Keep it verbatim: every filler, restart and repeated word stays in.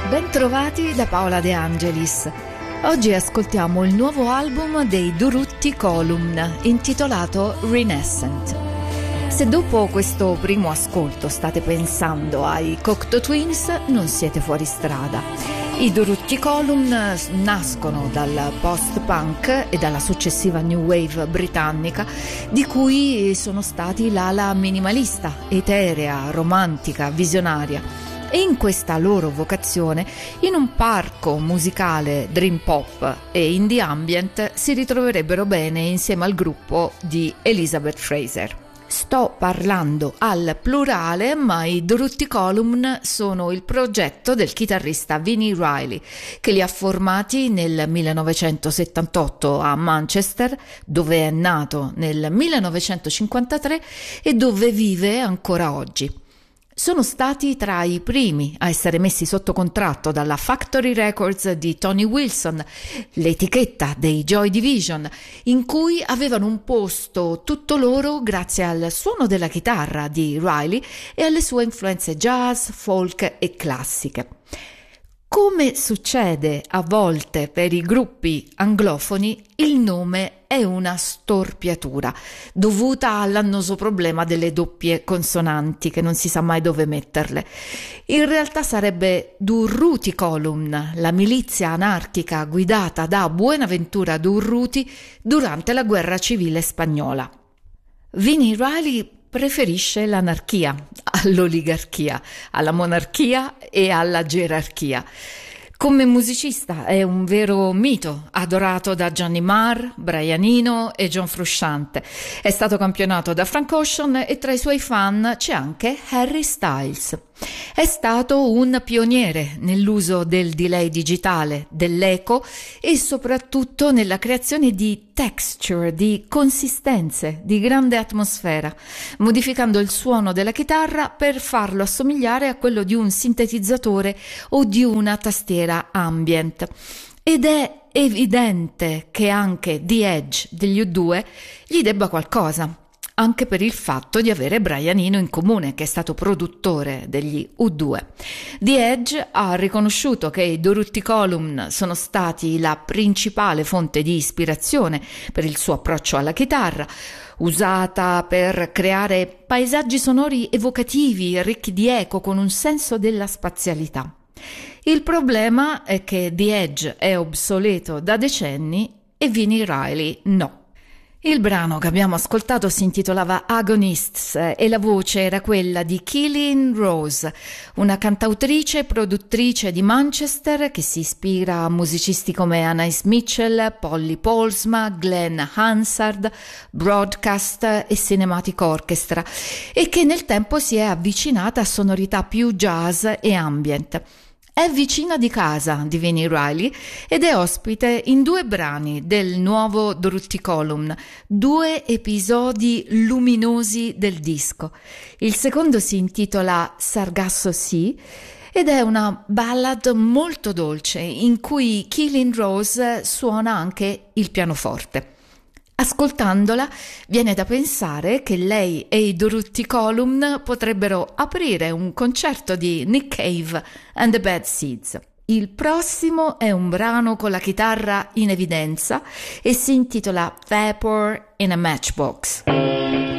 Bentrovati da Paola De Angelis. Oggi ascoltiamo il nuovo album dei Durruti Column, intitolato Renaissance. Se dopo questo primo ascolto state pensando ai Cocteau Twins, non siete fuori strada. I Durruti Column nascono dal post-punk e dalla successiva new wave britannica, di cui sono stati l'ala minimalista, eterea, romantica, visionaria. E in questa loro vocazione, in un parco musicale dream pop e indie ambient, si ritroverebbero bene insieme al gruppo di Elizabeth Fraser. Sto parlando al plurale, ma i Durruti Column sono il progetto del chitarrista Vini Riley, che li ha formati nel millenovecentosettantotto a Manchester, dove è nato nel millenovecentocinquantatré e dove vive ancora oggi. Sono stati tra i primi a essere messi sotto contratto dalla Factory Records di Tony Wilson, l'etichetta dei Joy Division, in cui avevano un posto tutto loro grazie al suono della chitarra di Riley e alle sue influenze jazz, folk e classiche. Come succede a volte per i gruppi anglofoni, il nome è una storpiatura dovuta all'annoso problema delle doppie consonanti, che non si sa mai dove metterle. In realtà sarebbe Durruti Column, la milizia anarchica guidata da Buenaventura Durruti durante la guerra civile spagnola. Vini Riley preferisce l'anarchia all'oligarchia, alla monarchia e alla gerarchia. Come musicista è un vero mito, adorato da Johnny Marr, Brian Eno e John Frusciante. È stato campionato da Frank Ocean e tra i suoi fan c'è anche Harry Styles. È stato un pioniere nell'uso del delay digitale, dell'eco e soprattutto nella creazione di texture, di consistenze, di grande atmosfera, modificando il suono della chitarra per farlo assomigliare a quello di un sintetizzatore o di una tastiera ambient. Ed è evidente che anche The Edge degli U due gli debba qualcosa, anche per il fatto di avere Brian Eno in comune, che è stato produttore degli U due. The Edge ha riconosciuto che i Durruti Column sono stati la principale fonte di ispirazione per il suo approccio alla chitarra, usata per creare paesaggi sonori evocativi, ricchi di eco, con un senso della spazialità. Il problema è che The Edge è obsoleto da decenni e Vini Riley no. Il brano che abbiamo ascoltato si intitolava Agonists e la voce era quella di Keelan Rose, una cantautrice e produttrice di Manchester che si ispira a musicisti come Anais Mitchell, Polly Polsma, Glenn Hansard, Broadcast e Cinematic Orchestra, e che nel tempo si è avvicinata a sonorità più jazz e ambient. È vicina di casa di Vini Riley ed è ospite in due brani del nuovo Durruti Column, due episodi luminosi del disco. Il secondo si intitola Sargasso Sea ed è una ballad molto dolce in cui Keelan Rose suona anche il pianoforte. Ascoltandola viene da pensare che lei e i Durruti Column potrebbero aprire un concerto di Nick Cave and the Bad Seeds. Il prossimo è un brano con la chitarra in evidenza e si intitola Vapor in a Matchbox.